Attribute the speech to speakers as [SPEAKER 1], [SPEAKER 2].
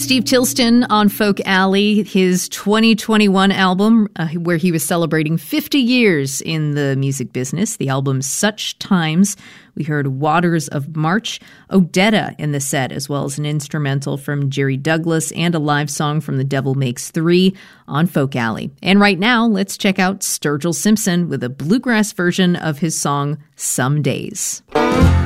[SPEAKER 1] Steve Tilston on Folk Alley, his 2021 album, where he was celebrating 50 years in the music business. The album Such Times. We heard Waters of March, Odetta in the set, as well as an instrumental from Jerry Douglas and a live song from The Devil Makes Three on Folk Alley. And right now, let's check out Sturgill Simpson with a bluegrass version of his song Some Days.